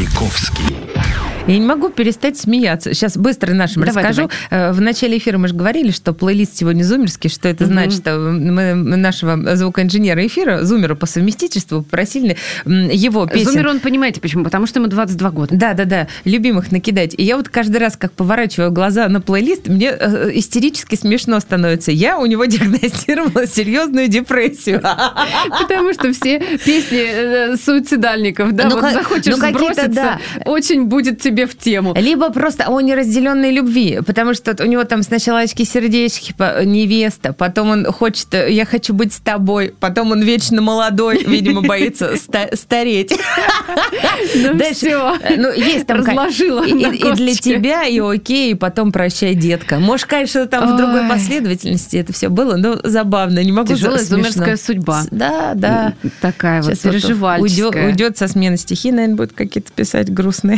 Маяковский. Я не могу перестать смеяться. Сейчас быстро нашим расскажу. Давай. В начале эфира мы же говорили, что плейлист сегодня зумерский. Что это значит? Что мы нашего звукоинженера эфира, зумера по совместительству, попросили его песен. Зумер, он понимаете почему? Потому что ему 22 года. Да. Любимых накидать. И я вот каждый раз, как поворачиваю глаза на плейлист, мне истерически смешно становится. Я у него диагностировала серьезную депрессию. Потому что все песни суицидальников, да, вот захочешь сброситься, очень будет тебе в тему. Либо просто о неразделенной любви, потому что у него там сначала очки-сердечки, невеста, потом он хочет, я хочу быть с тобой, потом он вечно молодой, видимо, боится стареть. Ну все, есть там разложила и для тебя, и окей, и потом прощай, детка. Может, конечно, там в другой последовательности это все было, но забавно, не могу. Тяжелая зумерская судьба. Да. Такая вот переживальческая. Уйдет со смены стихи, наверное, будет какие-то писать грустные.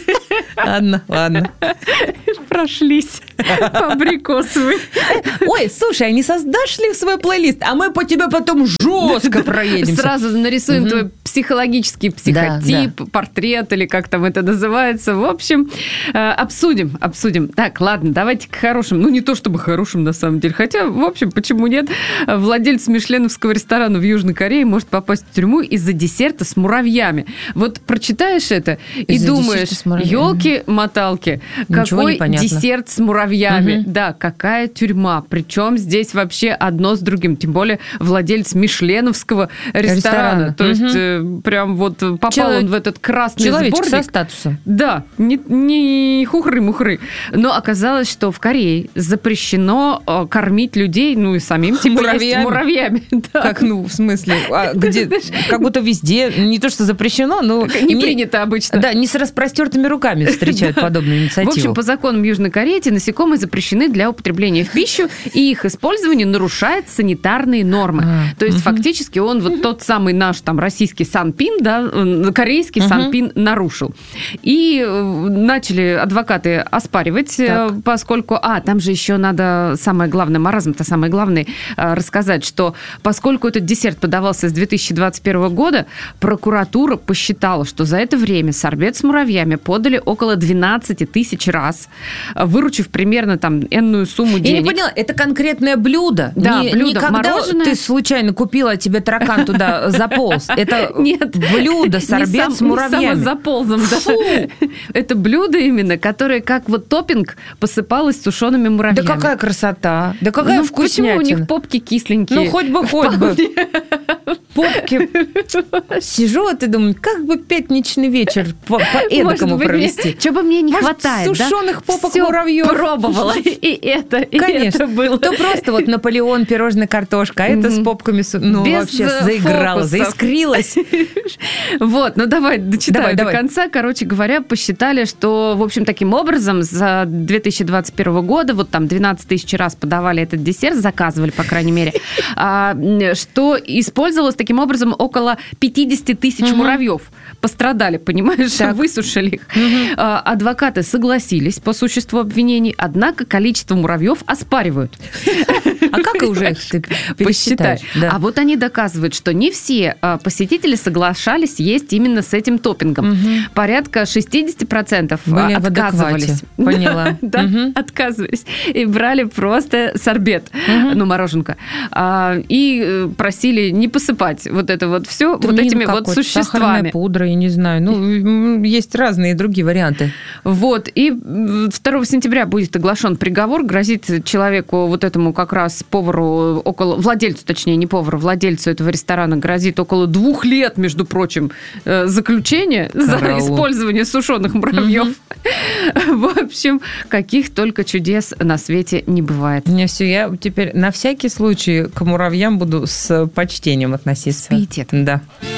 Ладно. Прошлись по абрикосовой. Ой, слушай, а не создашь ли свой плейлист? А мы по тебе потом жестко проедемся. Сразу нарисуем твой психологический психотип, портрет, или как там это называется. В общем, обсудим. Так, ладно, давайте к хорошим. Ну, не то чтобы хорошим, на самом деле. Хотя, в общем, почему нет? Владелец мишленовского ресторана в Южной Корее может попасть в тюрьму из-за десерта с муравьями. Вот прочитаешь это и думаешь, елки-моталки, какой десерт с муравьями. Да, какая тюрьма. Причем здесь вообще одно с другим. Тем более владелец мишленовского ресторана. То есть прям вот попал он в этот красный сборник. Человечек со статусом. Да, не хухры-мухры. Но оказалось, что в Корее запрещено кормить людей, ну и самим типа есть муравьями. Да. Как, в смысле? Где? Как будто везде. Не то, что запрещено, но... Не принято обычно. Да, не с распростертыми руками встречают подобную инициативу. В общем, по законам Южной Кореи эти насекомые запрещены для употребления в пищу, и их использование нарушает санитарные нормы. То есть фактически он вот тот самый наш там российский Санпин, да, корейский Санпин нарушил. И начали адвокаты оспаривать, поскольку... там же еще надо самое главное, маразм-то самое главное, рассказать, что поскольку этот десерт подавался с 2021 года, прокуратура посчитала, что за это время сорбет с муравьями подали около 12 тысяч раз, выручив примерно там энную сумму денег. Я не поняла, это конкретное блюдо? Да, блюдо. Не когда мороженое. Ты случайно купила, а тебе таракан туда заполз. Это нет, блюдо, сорбет с муравьями. Не самозаползом, да. Это блюдо именно, которое как вот топпинг посыпалось сушеными муравьями. Да какая красота, да какая вкуснятина. Почему у них попки кисленькие? Ну, хоть бы. Попки. Сижу вот и думаю, как бы пятничный вечер по-эдакому провести. Чего бы мне не хватает, да? Сушеных попок Всё муравьев. Пробовала. И это было. То просто вот Наполеон, пирожная картошка, а это с попками, вообще заиграла, заискрилась. Вот, давай дочитаю до конца. Короче говоря, посчитали, что, в общем, таким образом за 2021 года, вот там 12 тысяч раз подавали этот десерт, заказывали, по крайней мере, что использовалось таким образом около 50 тысяч муравьев. Пострадали, понимаешь, высушили их. Адвокаты согласились по существу обвинений, однако количество муравьев оспаривают. А как уже их посчитать? А вот они доказывают, что не все посетители соглашались есть именно с этим топпингом. Порядка 60% были отказывались. Поняла. Отказывались. И брали просто сорбет, мороженка. И просили не посыпать вот это вот все вот этими вот существами. Сахарная пудра, я не знаю. Есть разные другие варианты. Вот. И 2 сентября будет оглашен приговор. Грозит человеку, вот этому как раз повару, владельцу этого ресторана грозит около 2 лет, между прочим, заключения за использование сушеных муравьев. В общем, каких только чудес на свете не бывает. Я теперь на всякий случай к муравьям буду с почтением относиться. С пиететом. Да.